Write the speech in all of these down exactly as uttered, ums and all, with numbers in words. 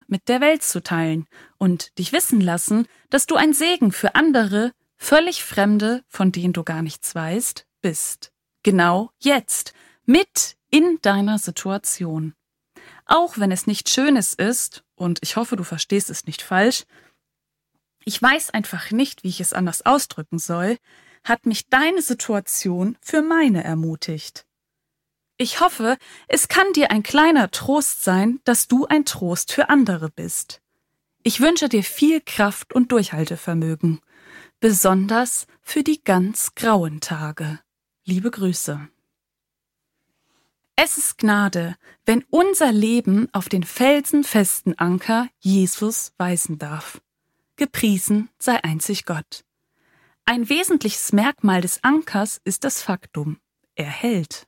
mit der Welt zu teilen und dich wissen lassen, dass du ein Segen für andere, völlig Fremde, von denen du gar nichts weißt, bist. Genau jetzt, mit in deiner Situation. Auch wenn es nichts Schönes ist, und ich hoffe, du verstehst es nicht falsch, ich weiß einfach nicht, wie ich es anders ausdrücken soll, hat mich deine Situation für meine ermutigt. Ich hoffe, es kann dir ein kleiner Trost sein, dass du ein Trost für andere bist. Ich wünsche dir viel Kraft und Durchhaltevermögen, besonders für die ganz grauen Tage. Liebe Grüße. Es ist Gnade, wenn unser Leben auf den felsenfesten Anker Jesus weisen darf. Gepriesen sei einzig Gott. Ein wesentliches Merkmal des Ankers ist das Faktum: er hält.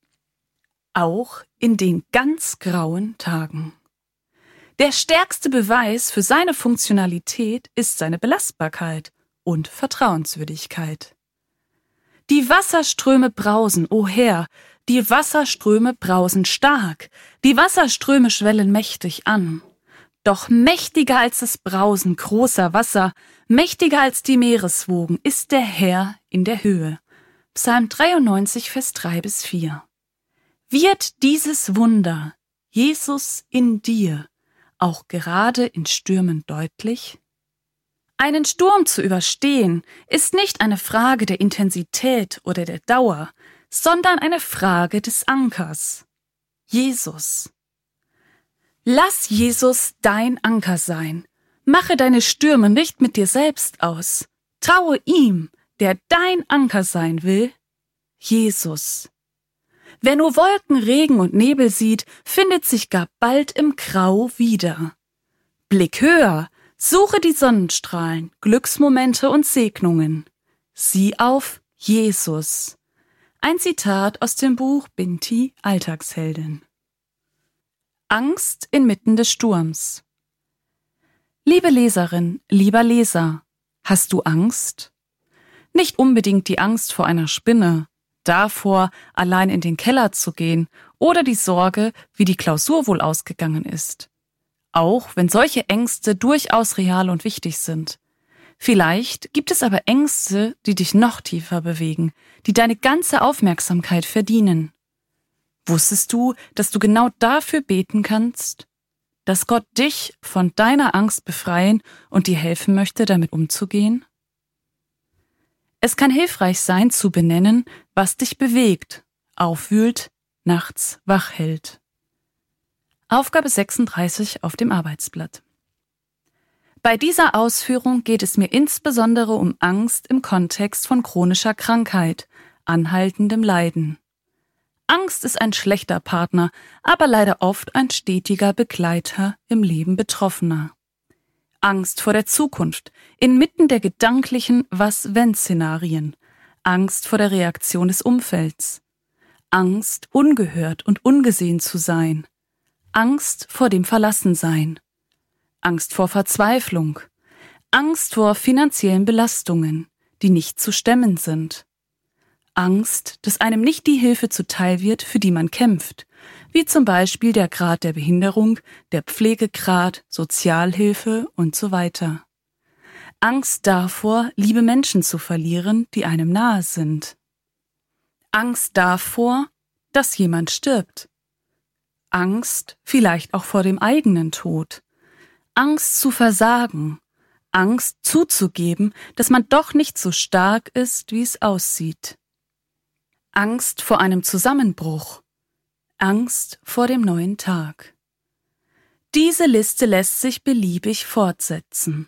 Auch in den ganz grauen Tagen. Der stärkste Beweis für seine Funktionalität ist seine Belastbarkeit und Vertrauenswürdigkeit. Die Wasserströme brausen, o Herr, die Wasserströme brausen stark, die Wasserströme schwellen mächtig an. Doch mächtiger als das Brausen großer Wasser, mächtiger als die Meereswogen ist der Herr in der Höhe. Psalm dreiundneunzig, Vers drei bis vier. Wird dieses Wunder, Jesus in dir, auch gerade in Stürmen deutlich? Einen Sturm zu überstehen, ist nicht eine Frage der Intensität oder der Dauer, sondern eine Frage des Ankers. Jesus. Lass Jesus dein Anker sein. Mache deine Stürme nicht mit dir selbst aus. Traue ihm, der dein Anker sein will, Jesus. Wer nur Wolken, Regen und Nebel sieht, findet sich gar bald im Grau wieder. Blick höher, suche die Sonnenstrahlen, Glücksmomente und Segnungen. Sieh auf Jesus. Ein Zitat aus dem Buch Binti, Alltagsheldin. Angst inmitten des Sturms. Liebe Leserin, lieber Leser, hast du Angst? Nicht unbedingt die Angst vor einer Spinne, davor, allein in den Keller zu gehen oder die Sorge, wie die Klausur wohl ausgegangen ist. Auch wenn solche Ängste durchaus real und wichtig sind. Vielleicht gibt es aber Ängste, die dich noch tiefer bewegen, die deine ganze Aufmerksamkeit verdienen. Wusstest du, dass du genau dafür beten kannst? Dass Gott dich von deiner Angst befreien und dir helfen möchte, damit umzugehen? Es kann hilfreich sein, zu benennen, was dich bewegt, aufwühlt, nachts wach hält. Aufgabe sechsunddreißig auf dem Arbeitsblatt. Bei dieser Ausführung geht es mir insbesondere um Angst im Kontext von chronischer Krankheit, anhaltendem Leiden. Angst ist ein schlechter Partner, aber leider oft ein stetiger Begleiter im Leben Betroffener. Angst vor der Zukunft, inmitten der gedanklichen Was-wenn-Szenarien. Angst vor der Reaktion des Umfelds. Angst, ungehört und ungesehen zu sein. Angst vor dem Verlassensein. Angst vor Verzweiflung. Angst vor finanziellen Belastungen, die nicht zu stemmen sind. Angst, dass einem nicht die Hilfe zuteil wird, für die man kämpft, wie zum Beispiel der Grad der Behinderung, der Pflegegrad, Sozialhilfe und so weiter. Angst davor, liebe Menschen zu verlieren, die einem nahe sind. Angst davor, dass jemand stirbt. Angst vielleicht auch vor dem eigenen Tod. Angst zu versagen. Angst zuzugeben, dass man doch nicht so stark ist, wie es aussieht. Angst vor einem Zusammenbruch. Angst vor dem neuen Tag. Diese Liste lässt sich beliebig fortsetzen.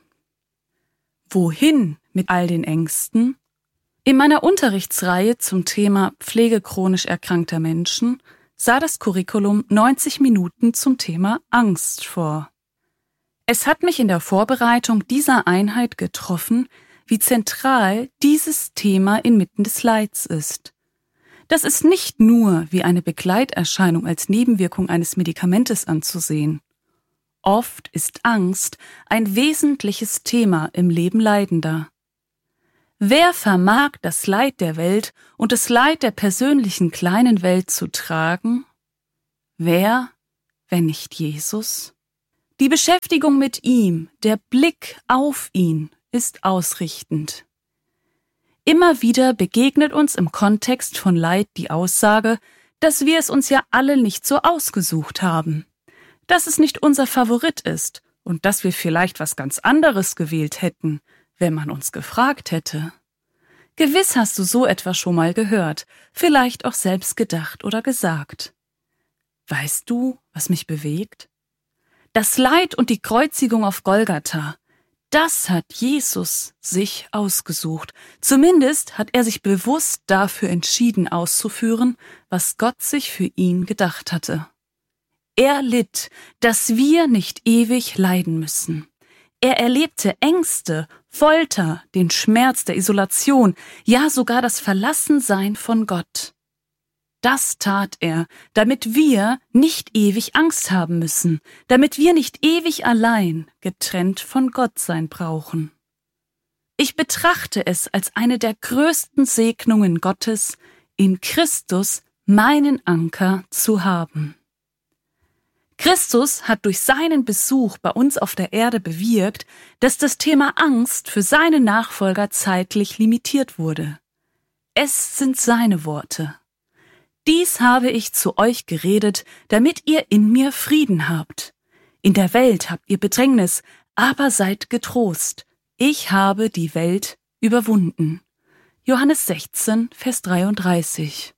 Wohin mit all den Ängsten? In meiner Unterrichtsreihe zum Thema Pflege chronisch erkrankter Menschen sah das Curriculum neunzig Minuten zum Thema Angst vor. Es hat mich in der Vorbereitung dieser Einheit getroffen, wie zentral dieses Thema inmitten des Leids ist. Das ist nicht nur wie eine Begleiterscheinung als Nebenwirkung eines Medikamentes anzusehen. Oft ist Angst ein wesentliches Thema im Leben Leidender. Wer vermag das Leid der Welt und das Leid der persönlichen kleinen Welt zu tragen? Wer, wenn nicht Jesus? Die Beschäftigung mit ihm, der Blick auf ihn ist ausrichtend. Immer wieder begegnet uns im Kontext von Leid die Aussage, dass wir es uns ja alle nicht so ausgesucht haben, dass es nicht unser Favorit ist und dass wir vielleicht was ganz anderes gewählt hätten, wenn man uns gefragt hätte. Gewiss hast du so etwas schon mal gehört, vielleicht auch selbst gedacht oder gesagt. Weißt du, was mich bewegt? Das Leid und die Kreuzigung auf Golgatha, das hat Jesus sich ausgesucht. Zumindest hat er sich bewusst dafür entschieden auszuführen, was Gott sich für ihn gedacht hatte. Er litt, dass wir nicht ewig leiden müssen. Er erlebte Ängste, Folter, den Schmerz der Isolation, ja sogar das Verlassensein von Gott. Das tat er, damit wir nicht ewig Angst haben müssen, damit wir nicht ewig allein getrennt von Gott sein brauchen. Ich betrachte es als eine der größten Segnungen Gottes, in Christus meinen Anker zu haben. Christus hat durch seinen Besuch bei uns auf der Erde bewirkt, dass das Thema Angst für seine Nachfolger zeitlich limitiert wurde. Es sind seine Worte. Dies habe ich zu euch geredet, damit ihr in mir Frieden habt. In der Welt habt ihr Bedrängnis, aber seid getrost. Ich habe die Welt überwunden. Johannes sechzehn, Vers dreiunddreißig.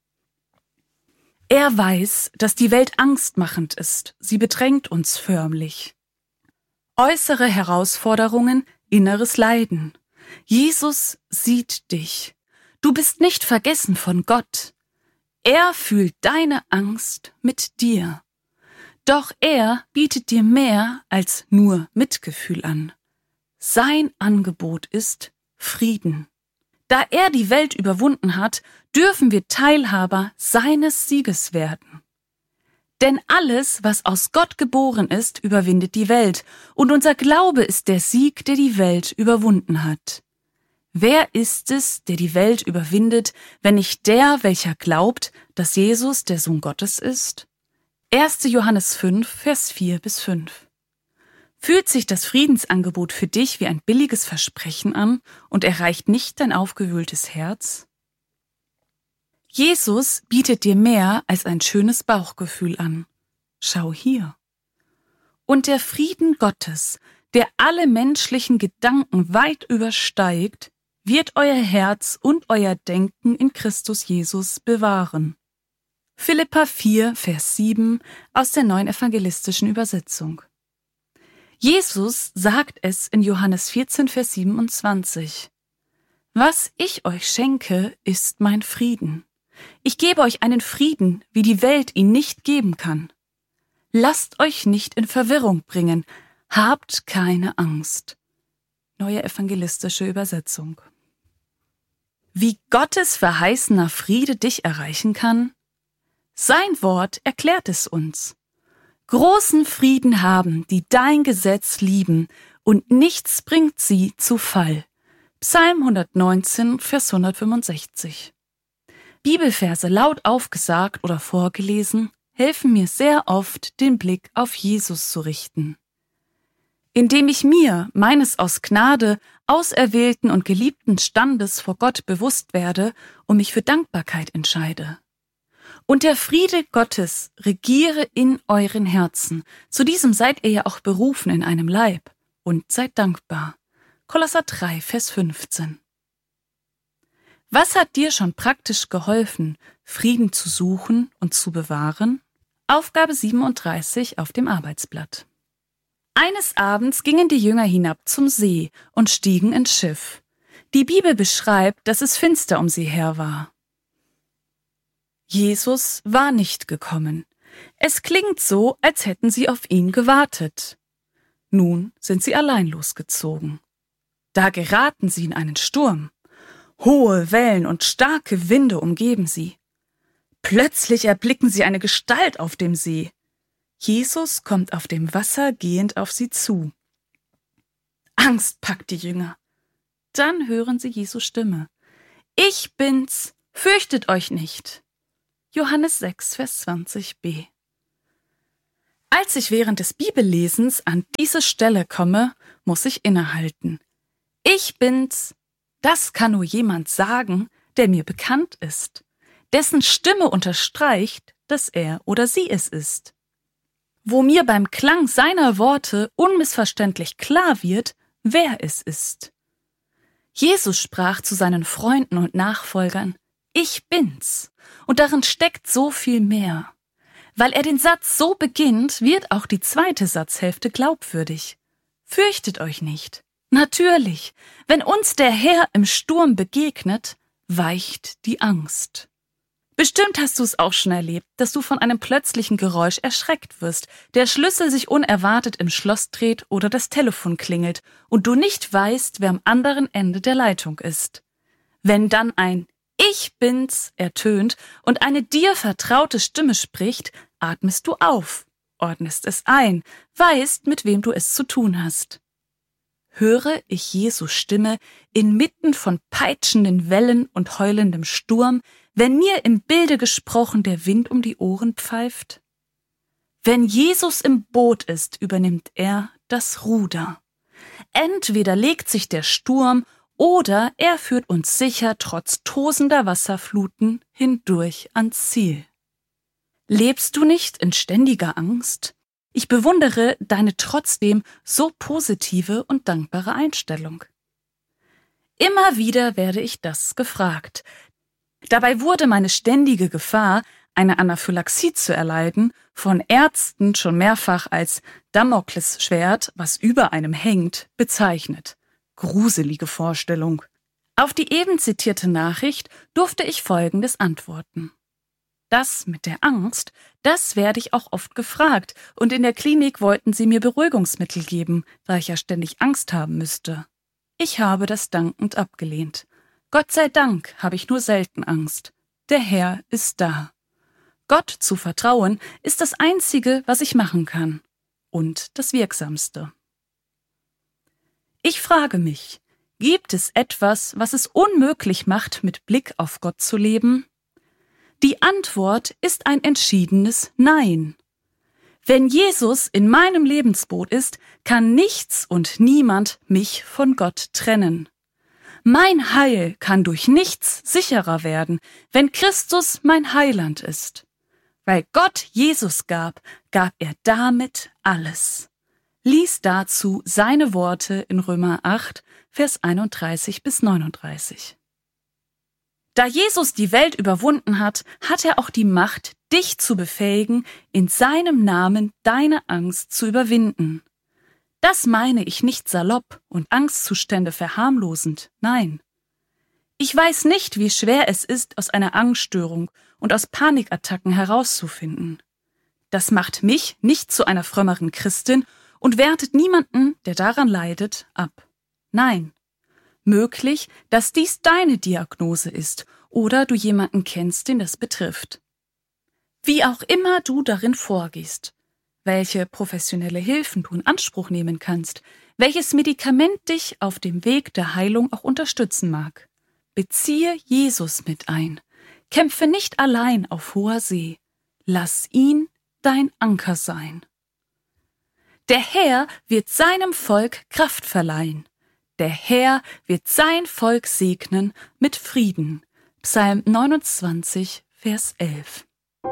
Er weiß, dass die Welt angstmachend ist. Sie bedrängt uns förmlich. Äußere Herausforderungen, inneres Leiden. Jesus sieht dich. Du bist nicht vergessen von Gott. Er fühlt deine Angst mit dir. Doch er bietet dir mehr als nur Mitgefühl an. Sein Angebot ist Frieden. Da er die Welt überwunden hat, dürfen wir Teilhaber seines Sieges werden. Denn alles, was aus Gott geboren ist, überwindet die Welt, und unser Glaube ist der Sieg, der die Welt überwunden hat. Wer ist es, der die Welt überwindet, wenn nicht der, welcher glaubt, dass Jesus der Sohn Gottes ist? erster Johannes fünf, Vers vier bis fünf. Fühlt sich das Friedensangebot für dich wie ein billiges Versprechen an und erreicht nicht dein aufgewühltes Herz? Jesus bietet dir mehr als ein schönes Bauchgefühl an. Schau hier. Und der Frieden Gottes, der alle menschlichen Gedanken weit übersteigt, wird euer Herz und euer Denken in Christus Jesus bewahren. Philipper vier, Vers sieben aus der Neuen Evangelistischen Übersetzung. Jesus sagt es in Johannes vierzehn, Vers siebenundzwanzig. Was ich euch schenke, ist mein Frieden. Ich gebe euch einen Frieden, wie die Welt ihn nicht geben kann. Lasst euch nicht in Verwirrung bringen. Habt keine Angst. Neue Evangelistische Übersetzung. Wie Gottes verheißener Friede dich erreichen kann? Sein Wort erklärt es uns. Großen Frieden haben, die dein Gesetz lieben, und nichts bringt sie zu Fall. Psalm hundertneunzehn, Vers hundertfünfundsechzig. Bibelverse laut aufgesagt oder vorgelesen helfen mir sehr oft, den Blick auf Jesus zu richten. Indem ich mir meines aus Gnade auserwählten und geliebten Standes vor Gott bewusst werde und mich für Dankbarkeit entscheide. Und der Friede Gottes regiere in euren Herzen. Zu diesem seid ihr ja auch berufen in einem Leib. Und seid dankbar. Kolosser drei, Vers fünfzehn. Was hat dir schon praktisch geholfen, Frieden zu suchen und zu bewahren? Aufgabe siebenunddreißig auf dem Arbeitsblatt. Eines Abends gingen die Jünger hinab zum See und stiegen ins Schiff. Die Bibel beschreibt, dass es finster um sie her war. Jesus war nicht gekommen. Es klingt so, als hätten sie auf ihn gewartet. Nun sind sie allein losgezogen. Da geraten sie in einen Sturm. Hohe Wellen und starke Winde umgeben sie. Plötzlich erblicken sie eine Gestalt auf dem See. Jesus kommt auf dem Wasser gehend auf sie zu. Angst packt die Jünger. Dann hören sie Jesu Stimme. Ich bin's, fürchtet euch nicht. Johannes sechs, Vers zwanzig b. Als ich während des Bibellesens an diese Stelle komme, muss ich innehalten. Ich bin's, das kann nur jemand sagen, der mir bekannt ist, dessen Stimme unterstreicht, dass er oder sie es ist. Wo mir beim Klang seiner Worte unmissverständlich klar wird, wer es ist. Jesus sprach zu seinen Freunden und Nachfolgern, ich bin's, und darin steckt so viel mehr. Weil er den Satz so beginnt, wird auch die zweite Satzhälfte glaubwürdig. Fürchtet euch nicht. Natürlich, wenn uns der Herr im Sturm begegnet, weicht die Angst. Bestimmt hast du es auch schon erlebt, dass du von einem plötzlichen Geräusch erschreckt wirst, der Schlüssel sich unerwartet im Schloss dreht oder das Telefon klingelt und du nicht weißt, wer am anderen Ende der Leitung ist. Wenn dann ein Ich bin's ertönt und eine dir vertraute Stimme spricht, atmest du auf, ordnest es ein, weißt, mit wem du es zu tun hast. Höre ich Jesu Stimme inmitten von peitschenden Wellen und heulendem Sturm, wenn mir im Bilde gesprochen der Wind um die Ohren pfeift? Wenn Jesus im Boot ist, übernimmt er das Ruder. Entweder legt sich der Sturm oder er führt uns sicher trotz tosender Wasserfluten hindurch ans Ziel. Lebst du nicht in ständiger Angst? Ich bewundere deine trotzdem so positive und dankbare Einstellung. Immer wieder werde ich das gefragt. Dabei wurde meine ständige Gefahr, eine Anaphylaxie zu erleiden, von Ärzten schon mehrfach als Damoklesschwert, was über einem hängt, bezeichnet. Gruselige Vorstellung. Auf die eben zitierte Nachricht durfte ich Folgendes antworten. Das mit der Angst, das werde ich auch oft gefragt, und in der Klinik wollten sie mir Beruhigungsmittel geben, da ich ja ständig Angst haben müsste. Ich habe das dankend abgelehnt. Gott sei Dank habe ich nur selten Angst. Der Herr ist da. Gott zu vertrauen ist das Einzige, was ich machen kann. Und das Wirksamste. Ich frage mich, gibt es etwas, was es unmöglich macht, mit Blick auf Gott zu leben? Die Antwort ist ein entschiedenes Nein. Wenn Jesus in meinem Lebensboot ist, kann nichts und niemand mich von Gott trennen. Mein Heil kann durch nichts sicherer werden, wenn Christus mein Heiland ist. Weil Gott Jesus gab, gab er damit alles. Lies dazu seine Worte in Römer acht, Vers einunddreißig bis neununddreißig. Da Jesus die Welt überwunden hat, hat er auch die Macht, dich zu befähigen, in seinem Namen deine Angst zu überwinden. Das meine ich nicht salopp und Angstzustände verharmlosend, nein. Ich weiß nicht, wie schwer es ist, aus einer Angststörung und aus Panikattacken herauszufinden. Das macht mich nicht zu einer frömmeren Christin und wertet niemanden, der daran leidet, ab. Nein. Möglich, dass dies deine Diagnose ist oder du jemanden kennst, den das betrifft. Wie auch immer du darin vorgehst, welche professionelle Hilfen du in Anspruch nehmen kannst, welches Medikament dich auf dem Weg der Heilung auch unterstützen mag. Beziehe Jesus mit ein. Kämpfe nicht allein auf hoher See. Lass ihn dein Anker sein. Der Herr wird seinem Volk Kraft verleihen. Der Herr wird sein Volk segnen mit Frieden. Psalm neunundzwanzig, Vers elf.